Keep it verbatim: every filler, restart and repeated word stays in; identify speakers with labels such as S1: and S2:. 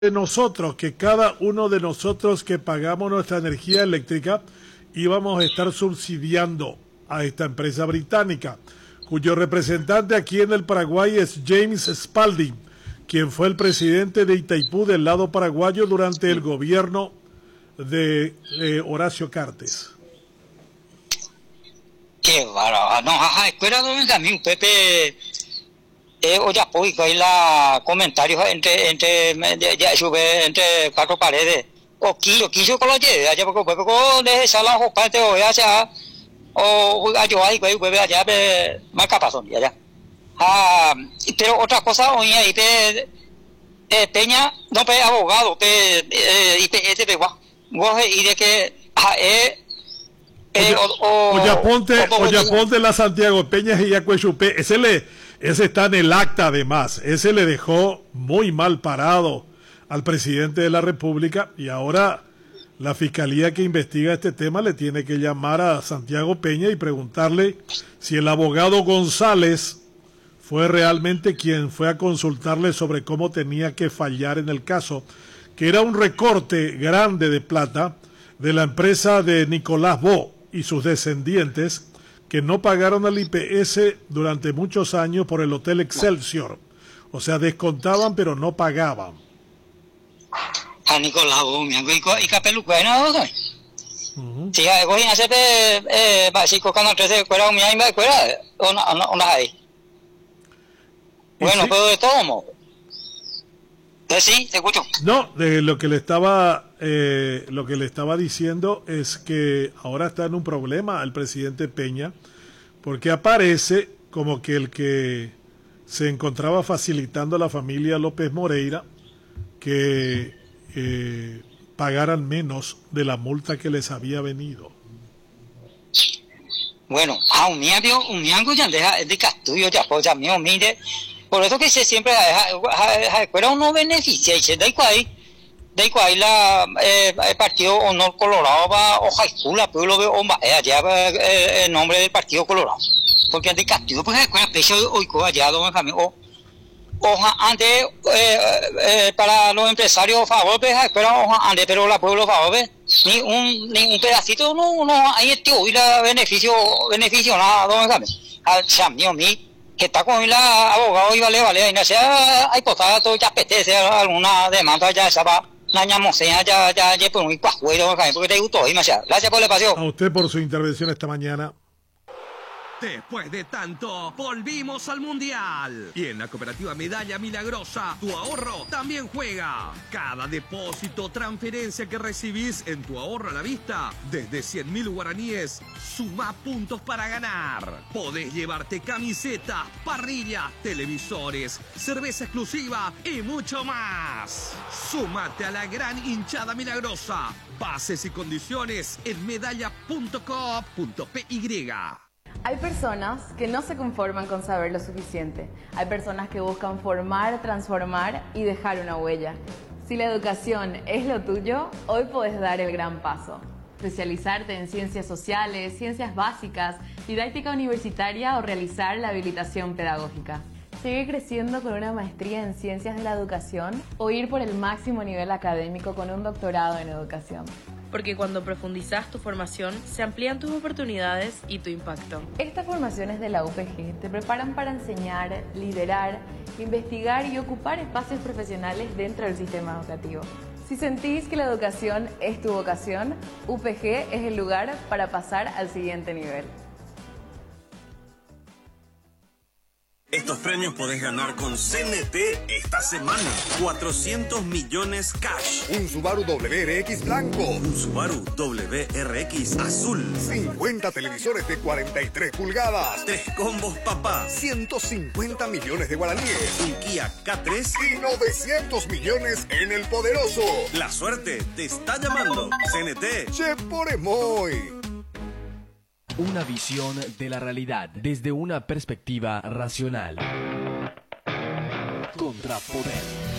S1: de nosotros, que cada uno de nosotros que pagamos nuestra energía eléctrica íbamos a estar subsidiando a esta empresa británica, cuyo representante aquí en el Paraguay es James Spalding, quien fue el presidente de Itaipú del lado paraguayo durante el gobierno de eh, Horacio Cartes.
S2: Qué bárbaro. No, ajá, escuela donde a mí un Pepe eh, oye, pues hay la comentarios entre entre ya sube entre cuatro paredes. O quillo, quillo con lo lleve, allá porque Pepe con de sala o parte o ya sea o yo ahí pues pues allá de marca paso allá. Ah, pero otra cosa hoy ahí pe eh, Peña no pe abogado pe eh, y pe este pe gua. Gua y de que ah, eh
S1: Eh, o, o, o ya ponte, o ya ponte la Santiago Peña y ya Cuechupé, ese le, ese está en el acta además, ese le dejó muy mal parado al presidente de la República y ahora la fiscalía que investiga este tema le tiene que llamar a Santiago Peña y preguntarle si el abogado González fue realmente quien fue a consultarle sobre cómo tenía que fallar en el caso, que era un recorte grande de plata de la empresa de Nicolás Bo y sus descendientes que no pagaron al I P S durante muchos años por el Hotel Excelsior. O sea, descontaban pero no pagaban.
S2: A Nicolás Bo, mi amigo, y capelu bueno, ¿no? Sí, algo y hace eh básico canal trece cuera mi ahí me cuera una una ahí. Bueno, pero de todo modo. Sí, te escucho.
S1: No, de lo que le estaba eh, lo que le estaba diciendo es que ahora está en un problema el presidente Peña, porque aparece como que el que se encontraba facilitando a la familia López Moreira que eh, pagaran menos de la multa que les había venido.
S2: Bueno, a un miembro, un miembro ya deja de Castillo ya pues ya mío mire. Por eso que se siempre escuela uno beneficia y se da igual da igual la eh, el partido Honor Colorado va o high school la pueblo ve o allá eh, el nombre del partido Colorado porque de Castillo pues escuela pecho hoy co allá donde camino o hoja antes eh, eh, para los empresarios favor pues escuela hoja antes pero la pueblo favor ni un ni un pedacito no no ahí tío y la beneficio beneficio nada donde camino al chamio mi que está con la abogado y vale vale y no sea hay cosas todo ya apetece alguna demanda ya se va la ñamosea ya ya ya por un cuajuelo porque te gustó y me sea gracias por el espacio
S1: a usted por su intervención esta mañana.
S3: Después de tanto, volvimos al Mundial. Y en la cooperativa Medalla Milagrosa, tu ahorro también juega. Cada depósito, transferencia que recibís en tu ahorro a la vista, desde cien mil guaraníes, suma puntos para ganar. Podés llevarte camisetas, parrillas, televisores, cerveza exclusiva y mucho más. Súmate a la gran hinchada milagrosa. Bases y condiciones en medalla punto coop punto p y.
S4: Hay personas que no se conforman con saber lo suficiente. Hay personas que buscan formar, transformar y dejar una huella. Si la educación es lo tuyo, hoy podés dar el gran paso. Especializarte en ciencias sociales, ciencias básicas, didáctica universitaria o realizar la habilitación pedagógica. Seguir creciendo con una maestría en ciencias de la educación o ir por el máximo nivel académico con un doctorado en educación.
S5: Porque cuando profundizas tu formación, se amplían tus oportunidades y tu impacto.
S4: Estas formaciones de la U P G te preparan para enseñar, liderar, investigar y ocupar espacios profesionales dentro del sistema educativo. Si sentís que la educación es tu vocación, U P G es el lugar para pasar al siguiente nivel.
S6: Estos premios podés ganar con C N T esta semana. cuatrocientos millones cash.
S7: Un Subaru W R X blanco.
S6: Un Subaru W R X azul.
S7: cincuenta televisores de cuarenta y tres pulgadas.
S6: Tres combos papá.
S7: ciento cincuenta millones de guaraníes.
S6: Un Kia K tres.
S7: Y novecientos millones en el poderoso.
S6: La suerte te está llamando. C N T.
S7: Che por Emoy.
S8: Una visión de la realidad desde una perspectiva racional. Contrapoder.